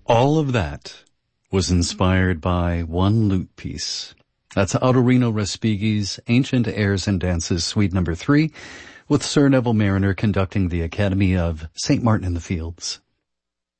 All of that was inspired by one lute piece. That's Autorino Respighi's Ancient Airs and Dances, Suite No. 3, with Sir Neville Marriner conducting the Academy of St. Martin in the Fields.